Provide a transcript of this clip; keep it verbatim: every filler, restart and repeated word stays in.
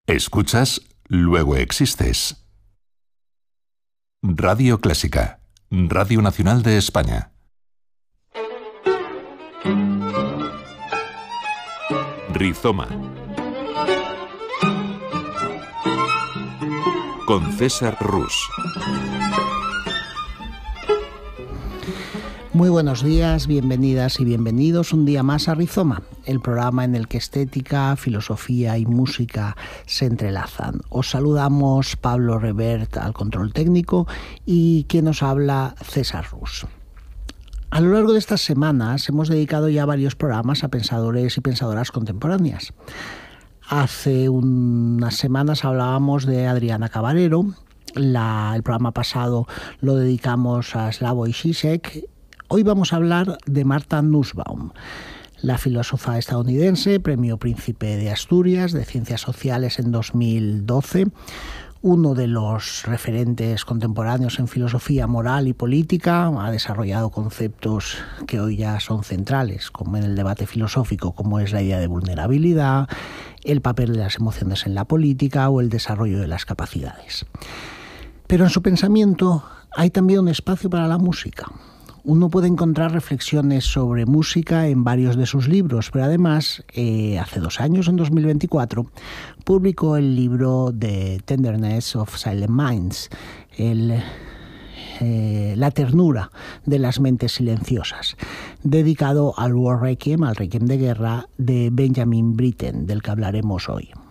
Escuchas, luego existes. Radio Clásica, Radio Nacional de España. Rizoma. Con César Rus. Muy buenos días, bienvenidas y bienvenidos un día más a Rizoma, el programa en el que estética, filosofía y música se entrelazan. Os saludamos Pablo Revert al control técnico y quien nos habla, César Rus. A lo largo de estas semanas hemos dedicado ya varios programas a pensadores y pensadoras contemporáneas. Hace unas semanas hablábamos de Adriana Cavalero, la, el programa pasado lo dedicamos a Slavoj Žižek. Hoy vamos a hablar de Martha Nussbaum, la filósofa estadounidense, premio Príncipe de Asturias de Ciencias Sociales en dos mil doce, uno de los referentes contemporáneos en filosofía moral y política. Ha desarrollado conceptos que hoy ya son centrales, como en el debate filosófico, como es la idea de vulnerabilidad, el papel de las emociones en la política o el desarrollo de las capacidades. Pero en su pensamiento hay también un espacio para la música. Uno puede encontrar reflexiones sobre música en varios de sus libros, pero además, eh, hace dos años, en dos mil veinticuatro, publicó el libro The Tenderness of Silent Minds, el, eh, la ternura de las mentes silenciosas, dedicado al War Requiem, al Requiem de guerra de Benjamin Britten, del que hablaremos hoy.